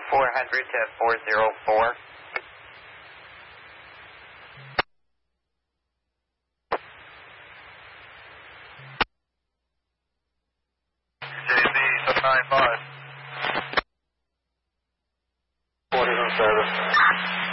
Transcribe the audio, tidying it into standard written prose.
400 to 404. JB 795. 40 on service.